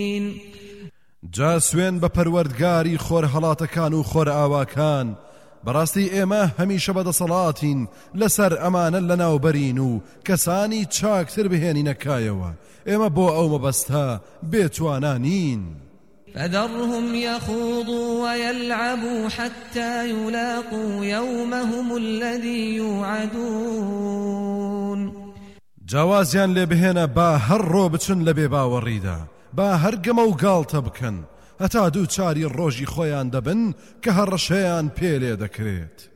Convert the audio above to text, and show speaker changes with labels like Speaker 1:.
Speaker 1: جا سوێن بە پەروەردگاری خۆر هەڵاتەکان و خۆر ئاواکان بەڕاستی ئێمە هەمیشە بەدەسەڵاتین لەسەر ئەمانە لەناوبەرین و کەسانی چاکتر بهێنینەکایەوە ئێمە بۆ ئەو مەبەستە بێتوانانین.
Speaker 2: فذرهم يخوضوا ويلعبوا حتى يلاقوا يومهم الذي يوعدون.
Speaker 1: جوازیان لێ بهێنە با هەر ڕۆ بچن لە بێباوەڕیدا، با هەر گەمە و گاڵتە بکەن هەتا دووچاری ڕۆژی خۆیان دەبن کە هەڕەشەیان پێ لێ دەکرێت.